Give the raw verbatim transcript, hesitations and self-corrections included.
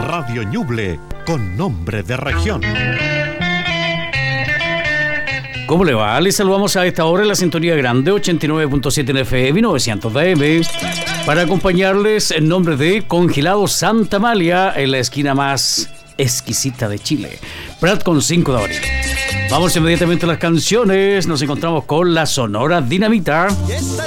Radio Ñuble, con nombre de región. ¿Cómo le va? Les saludamos a esta hora en la sintonía grande ochenta y nueve punto siete en F M, novecientos de A M, para acompañarles en nombre de Congelado Santa Amalia, en la esquina más exquisita de Chile, Prat con cinco de abril. Vamos inmediatamente a las canciones. Nos encontramos con la Sonora Dinamita.